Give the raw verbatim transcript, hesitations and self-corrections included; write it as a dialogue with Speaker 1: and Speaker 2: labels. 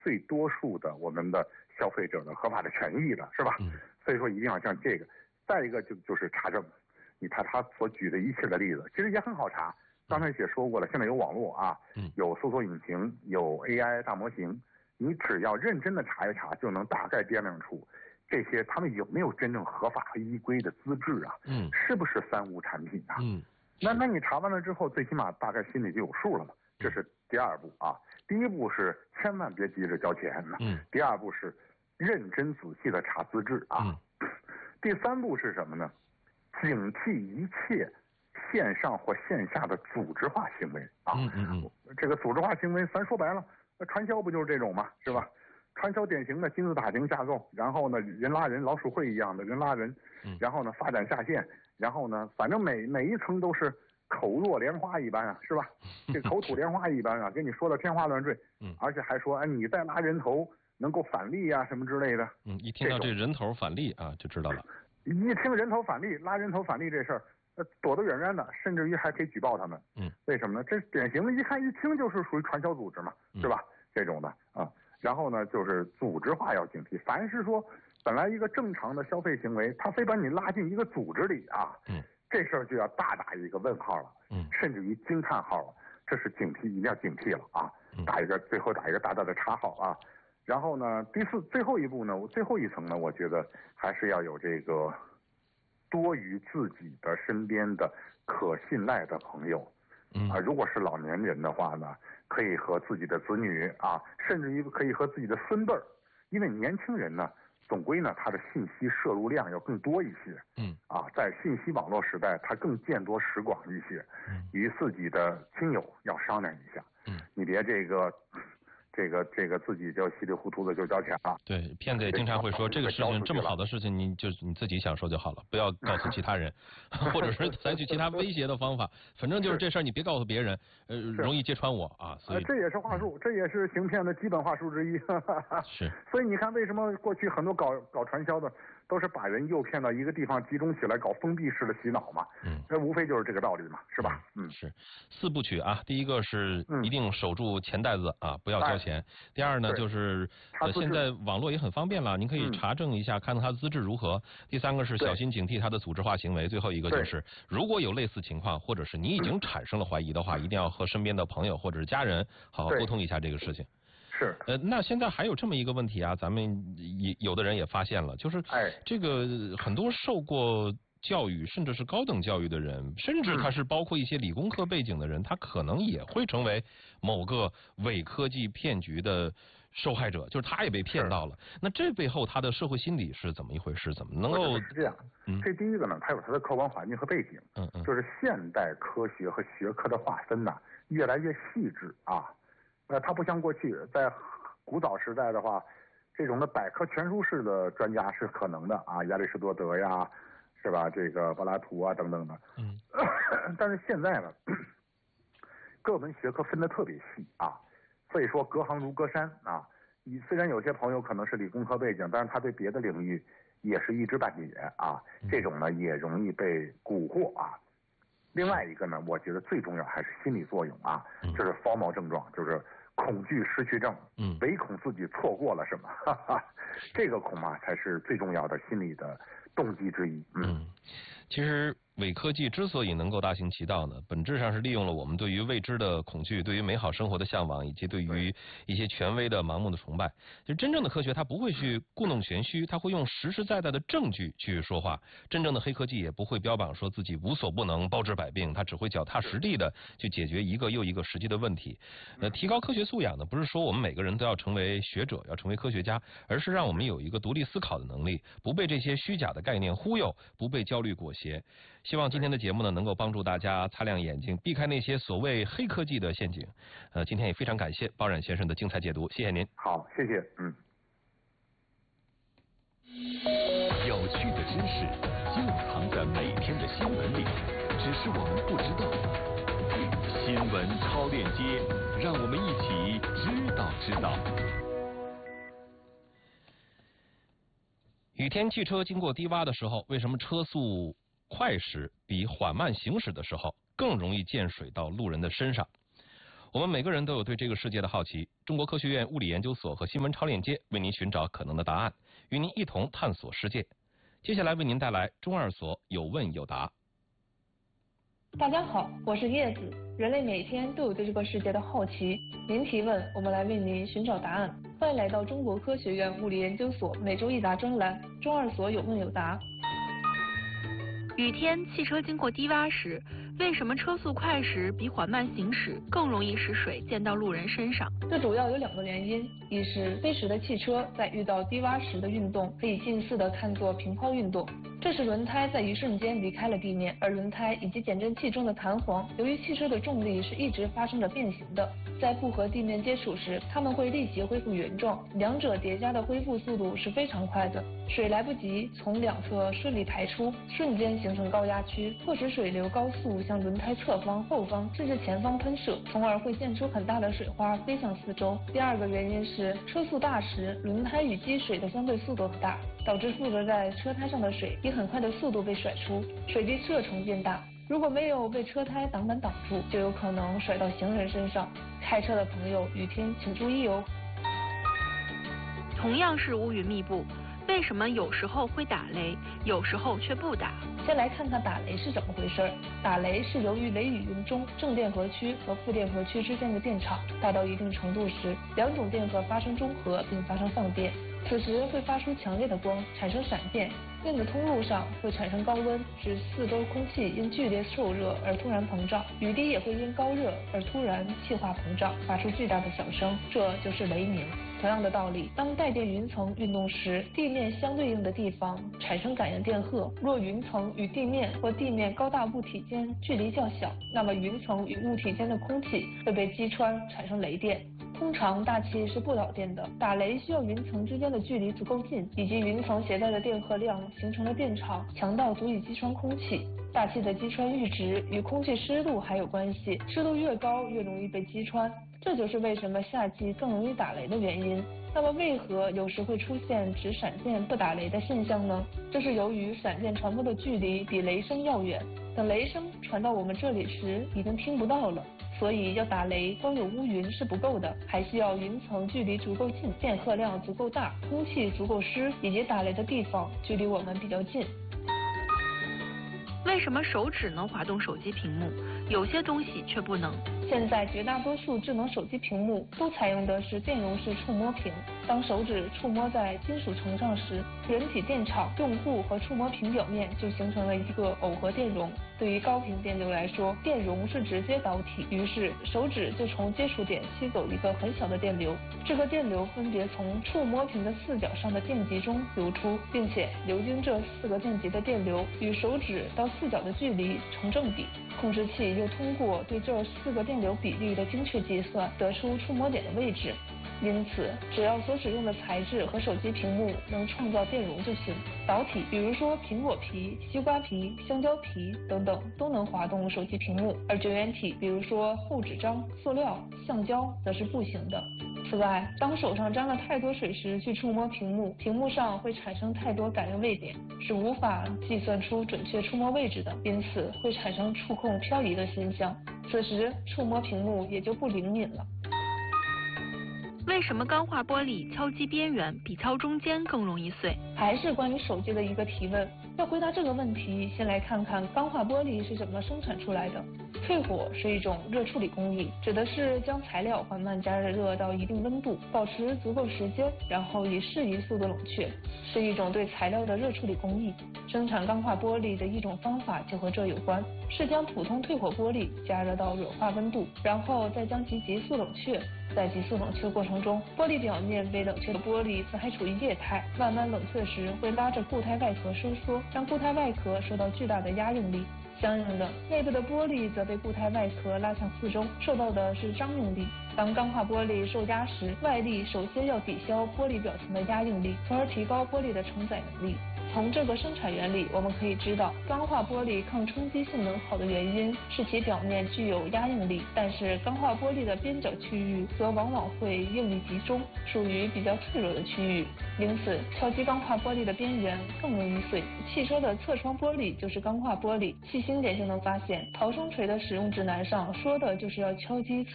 Speaker 1: 最多数的我们的消费者的合法的权益的，是吧？嗯、所以说一定要像这个。再一个就就是查证，你看他所举的一切的例子，其实也很好查。刚才也说过了，现在有网络啊，有搜索引擎，有 A I 大模型，你只要认真的查一查，就能大概掂量出这些他们有没有真正合法和依规的资质啊，嗯，是不是三无产品啊？嗯，那那你查完了之后，最起码大概心里就有数了嘛。这是第二步啊，第一步是千万别急着交钱呢，嗯，第二步是认真仔细的查资质啊，嗯、第三步是什么呢？警惕一切线上或线下的组织化行为啊，嗯嗯嗯，这个组织化行为，咱说白了，传销不就是这种吗？是吧？传销典型的金字塔型架构，然后呢，人拉人，老鼠会一样的人拉人，然后呢，发展下线，然后呢，反正每每一层都是口若莲花一般啊，是吧？这口吐莲花一般啊，跟你说的天花乱坠，嗯，而且还说，哎，你再拉人头能够返利啊，什么之类的。
Speaker 2: 嗯，一听到这人头返利啊，就知道了。
Speaker 1: 一听人头返利，拉人头返利这事儿，呃，躲得远远的，甚至于还可以举报他们。嗯，为什么呢？这典型的，一看一听就是属于传销组织嘛，是吧？嗯、这种的啊。然后呢，就是组织化要警惕。凡是说本来一个正常的消费行为，他非把你拉进一个组织里啊，嗯，这事儿就要大打一个问号了，嗯，甚至于惊叹号了。这是警惕，一定要警惕了啊！打一个，最后打一个大大的叉号啊。然后呢，第四最后一步呢，最后一层呢，我觉得还是要有这个多于自己的身边的可信赖的朋友。嗯啊，如果是老年人的话呢，可以和自己的子女啊，甚至于可以和自己的孙辈儿，因为年轻人呢，总归呢，他的信息摄入量要更多一些。嗯啊，在信息网络时代，他更见多识广一些。嗯，与自己的亲友要商量一下。嗯，你别这个。这个这个自己就稀里糊涂的就交钱了。
Speaker 2: 对，骗子也经常会说，这个事情这么好的事情，你就你自己享受就好了，不要告诉其他人，或者是采取其他威胁的方法。反正就是这事儿，你别告诉别人，呃，容易揭穿我啊。所以、
Speaker 1: 呃、这也是话术，这也是行骗的基本话术之一。
Speaker 2: 是。
Speaker 1: 所以你看，为什么过去很多搞搞传销的都是把人诱骗到一个地方集中起来搞封闭式的洗脑嘛？嗯，这无非就是这个道理嘛，是吧？嗯，
Speaker 2: 是。四部曲啊，第一个是一定守住钱袋子啊，不要交钱。钱。第二呢，就是呃，现在网络也很方便了，您可以查证一下，看看他的资质如何。第三个是小心警惕他的组织化行为。最后一个就是，如果有类似情况，或者是你已经产生了怀疑的话，一定要和身边的朋友或者是家人好好沟通一下这个事情。
Speaker 1: 是。
Speaker 2: 呃，那现在还有这么一个问题啊，咱们也有的人也发现了，就是
Speaker 1: 哎，
Speaker 2: 这个很多受过教育甚至是高等教育的人，甚至他是包括一些理工科背景的人，他可能也会成为某个伪科技骗局的受害者，就是他也被骗到了。那这背后他的社会心理是怎么一回事？怎么能够？
Speaker 1: 是这样，嗯，这第一个呢，它有它的客观环境和背景，嗯嗯，就是现代科学和学科的划分呢越来越细致啊。那它不像过去在古早时代的话，这种的百科全书式的专家是可能的啊，亚里士多德呀。是吧？这个柏拉图啊，等等的。嗯。但是现在呢，各门学科分得特别细啊，所以说隔行如隔山啊。你虽然有些朋友可能是理工科背景，但是他对别的领域也是一知半解啊。这种呢也容易被蛊惑啊。另外一个呢，我觉得最重要还是心理作用啊，就是 FOMO 症状，就是恐惧失去症，嗯，唯恐自己错过了什么，哈哈，这个恐怕才是最重要的心理的动机之一。嗯，
Speaker 2: 嗯其实伪科技之所以能够大行其道呢，本质上是利用了我们对于未知的恐惧，对于美好生活的向往，以及对于一些权威的盲目的崇拜。其实真正的科学它不会去故弄玄虚，它会用实实在在的证据去说话。真正的黑科技也不会标榜说自己无所不能、包治百病，它只会脚踏实地的去解决一个又一个实际的问题。呃，提高科学素养呢，不是说我们每个人都要成为学者，要成为科学家，而是让我们有一个独立思考的能力，不被这些虚假的概念忽悠，不被焦虑裹挟。希望今天的节目呢，能够帮助大家擦亮眼睛，避开那些所谓黑科技的陷阱。呃，今天也非常感谢包冉先生的精彩解读，谢谢您。
Speaker 1: 好，谢谢。嗯。
Speaker 3: 有趣的知识就藏在每天的新闻里，只是我们不知道。新闻超链接，让我们一起知道知道。
Speaker 2: 雨天汽车经过低洼的时候，为什么车速快时比缓慢行驶的时候更容易溅水到路人的身上？ 我们每个人都有对这个世界的好奇。中国科学院物理研究所和新闻超链接为您寻找可能的答案，与您一同探索世界。接下来为您带来中二所有问有答。
Speaker 4: 大家好，我是叶子。人类每天都有对这个世界的好奇，您提问，我们来为您寻找答案。欢迎来到中国科学院物理研究所每周一答专栏，中二所有问有答。
Speaker 5: 雨天，汽车经过低洼时，为什么车速快时比缓慢行驶更容易使水溅到路人身上？
Speaker 4: 这主要有两个原因，一是飞驰的汽车在遇到低洼时的运动可以近似的看作平抛运动，这是轮胎在一瞬间离开了地面，而轮胎以及减震器中的弹簧由于汽车的重力是一直发生着变形的，在不和地面接触时，它们会立即恢复原状，两者叠加的恢复速度是非常快的，水来不及从两侧顺利排出，瞬间形成高压区，迫使水流高速向轮胎侧方、后方甚至前方喷射，从而会溅出很大的水花飞向四周。第二个原因是车速大时，轮胎与积水的相对速度大，导致附着在车胎上的水以很快的速度被甩出，水滴射程变大。如果没有被车胎挡板挡住，就有可能甩到行人身上。开车的朋友，雨天请注意哦。
Speaker 5: 同样是乌云密布，为什么有时候会打雷，有时候却不打？
Speaker 4: 先来看看打雷是怎么回事。打雷是由于雷雨云中正电荷区和负电荷区之间的电场大到一定程度时，两种电荷发生中和并发生放电，此时会发出强烈的光，产生闪电。电子通路上会产生高温，使四周空气因剧烈受热而突然膨胀，雨滴也会因高热而突然气化膨胀，发出巨大的响声，这就是雷鸣。同样的道理，当带电云层运动时，地面相对应的地方产生感应电荷，若云层与地面或地面高大物体间距离较小，那么云层与物体间的空气会被击穿，产生雷电。通常大气是不导电的，打雷需要云层之间的距离足够近，以及云层携带的电荷量形成的电场强到足以击穿空气。大气的击穿阈值与空气湿度还有关系，湿度越高越容易被击穿，这就是为什么夏季更容易打雷的原因。那么为何有时会出现只闪电不打雷的现象呢？这是由于闪电传播的距离比雷声要远，等雷声传到我们这里时已经听不到了。所以要打雷，光有乌云是不够的，还需要云层距离足够近，电荷量足够大，空气足够湿，以及打雷的地方距离我们比较近。
Speaker 5: 为什么手指能滑动手机屏幕，有些东西却不能？
Speaker 4: 现在绝大多数智能手机屏幕都采用的是电容式触摸屏，当手指触摸在金属层上时，人体电场、用户和触摸屏表面就形成了一个耦合电容。对于高频电流来说，电容是直接导体，于是手指就从接触点吸走一个很小的电流，这个电流分别从触摸屏的四角上的电极中流出，并且流经这四个电极的电流与手指到四角的距离成正比。控制器又通过对这四个电流比例的精确计算，得出触摸点的位置。因此，只要所使用的材质和手机屏幕能创造电容就行。导体，比如说苹果皮、西瓜皮、香蕉皮等等，都能滑动手机屏幕；而绝缘体，比如说厚纸张、塑料、橡胶，则是不行的。此外，当手上沾了太多水时去触摸屏幕，屏幕上会产生太多感应位点，是无法计算出准确触摸位置的，因此会产生触控漂移的现象。此时，触摸屏幕也就不灵敏了。
Speaker 5: 为什么钢化玻璃敲击边缘比敲中间更容易碎？
Speaker 4: 还是关于手机的一个提问。要回答这个问题，先来看看钢化玻璃是怎么生产出来的。淬火是一种热处理工艺，指的是将材料缓慢加热到一定温度，保持足够时间，然后以适宜速度冷却，是一种对材料的热处理工艺。生产钢化玻璃的一种方法就和这有关，是将普通退火玻璃加热到软化温度，然后再将其急速冷却。在急速冷却过程中，玻璃表面被冷却的玻璃则还处于液态，慢慢冷却时会拉着固态外壳收缩，让固态外壳受到巨大的压应力。相应的，内部的玻璃则被固态外壳拉向四周，受到的是张应力。当钢化玻璃受压时，外力首先要抵消玻璃表层的压应力，从而提高玻璃的承载能力。从这个生产原理，我们可以知道，钢化玻璃抗冲击性能好的原因是其表面具有压应力，但是钢化玻璃的边角区域则往往会应力集中，属于比较脆弱的区域，因此敲击钢化玻璃的边缘更容易碎。汽车的侧窗玻璃就是钢化玻璃，细心点就能发现，逃生锤的使用指南上说的就是要敲击